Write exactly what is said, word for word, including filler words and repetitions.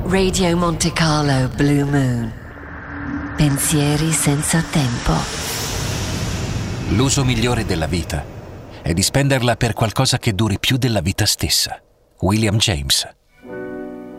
Radio Monte Carlo Blue Moon. Pensieri senza tempo. L'uso migliore della vita è di spenderla per qualcosa che duri più della vita stessa. William James.